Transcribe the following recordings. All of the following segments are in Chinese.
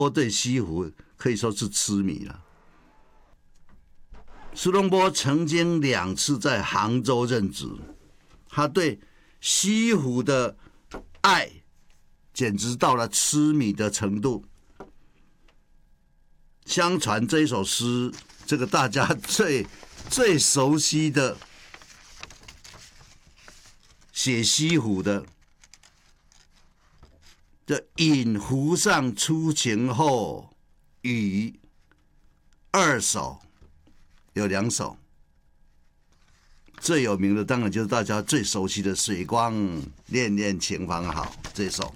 波对西湖可以说是痴迷了。苏东坡曾经2次在杭州任职，他对西湖的爱简直到了痴迷的程度。相传这一首诗，这个大家最熟悉的写西湖的，这饮湖上初晴后，雨2首，有2首。最有名的当然就是大家最熟悉的水光潋滟晴方好这首。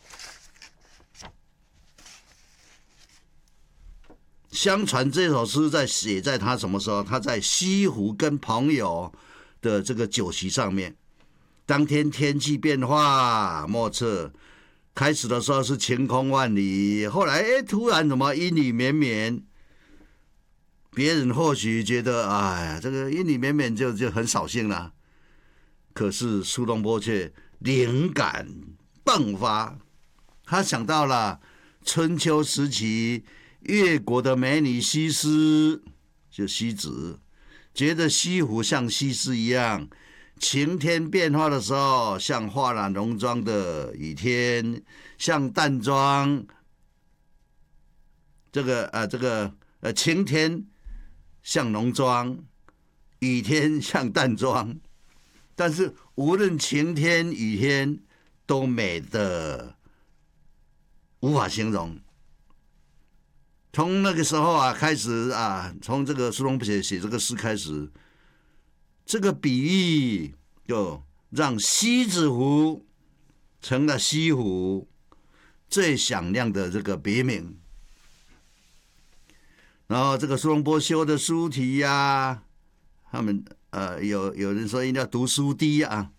相传这首诗写在他什么时候？他在西湖跟朋友的这个酒席上面。当天天气变化莫测，开始的时候是晴空万里，后来突然怎么阴雨绵绵。别人或许觉得哎呀，这个阴雨绵绵就很扫兴了，可是苏东坡却灵感迸发，他想到了春秋时期越国的美女西施，就西子，觉得西湖像西施一样，晴天变化的时候像画了浓妆的雨天，像淡妆，晴天像浓妆，雨天像淡妆，但是无论晴天雨天都美得无法形容。从那个时候啊开始啊，从这个苏东坡写这个诗开始，这个比喻就让西子湖成了西湖最响亮的这个别名。然后这个苏东坡修的书题呀，他们有人说一定要读书滴啊。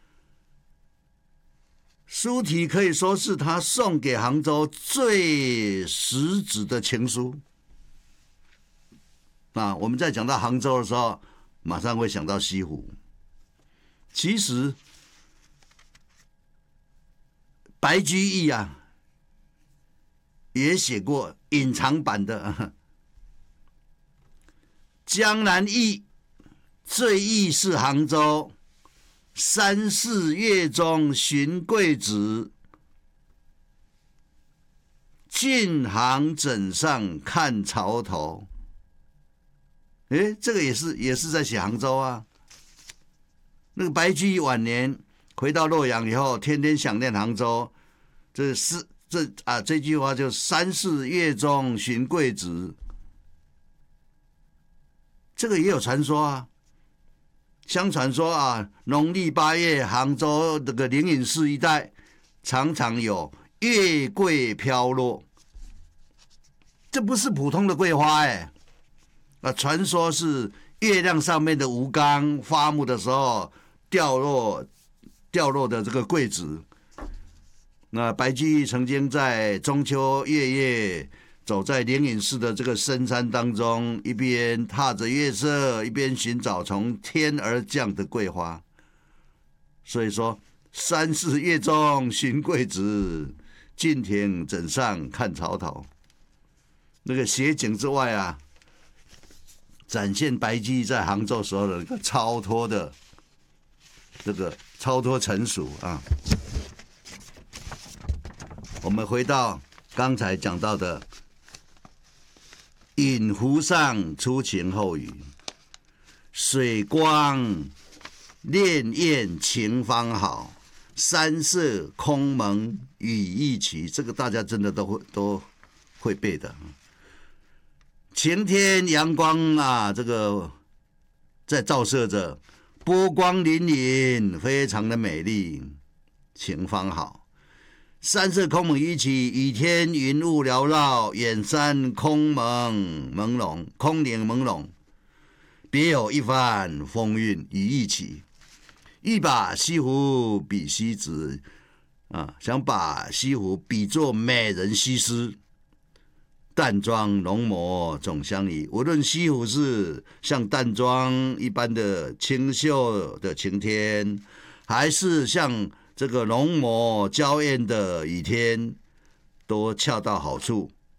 书题可以说是他送给杭州最实质的情书。我们在讲到杭州的时候，马上会想到西湖。其实白居易啊，也写过隐藏版的江南忆，最忆是杭州。3、4月中寻桂子，郡行枕上看潮头。这个也是在写杭州啊。那个白居易晚年回到洛阳以后，天天想念杭州。这句话就3、4月中寻桂子，这个也有传说啊。相传说啊，农历8月，杭州这个灵隐寺一带常常有月桂飘落，这不是普通的桂花传说是月亮上面的吴刚发木的时候掉落的这个桂子。那白居易曾经在中秋月夜走在灵隐寺的这个深山当中，一边踏着月色，一边寻找从天而降的桂花。所以说3、4月中寻桂子，郡亭枕上看潮头。那个写景之外啊，展现白居易在杭州时候的那个超脱成熟啊。我们回到刚才讲到的饮湖上初晴后雨，水光潋滟晴方好，山色空蒙雨亦奇。这个大家真的都会背的。晴天阳光啊，这个在照射着，波光粼粼，非常的美丽，晴方好。山色空蒙雨奇，雨天云雾缭绕，远山空灵朦胧，别有一番风韵雨亦奇。欲把西湖比西子想把西湖比作美人西施，淡妆浓抹总相宜。无论西湖是像淡妆一般的清秀的晴天，还是像这个浓抹娇艳的雨天，都恰到好处，